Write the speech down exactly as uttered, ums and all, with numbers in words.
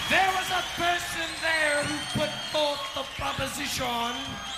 There was a person there who put forth the proposition